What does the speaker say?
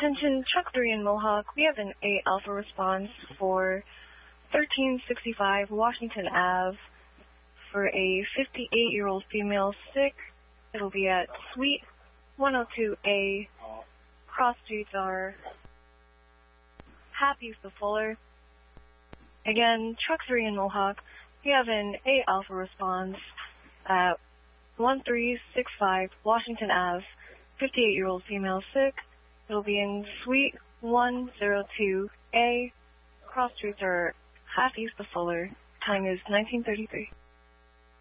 Attention, Truck 3 in Mohawk. We have an A Alpha response for 1365 Washington Ave for a 58-year-old female sick. It'll be at Suite 102A. Cross streets are Happy the Fuller. Again, Truck 3 in Mohawk. We have an A Alpha response at 1365 Washington Ave. 58-year-old female sick. It'll be in Suite 102A. Cross streets are half east of Fuller. Time is 1933.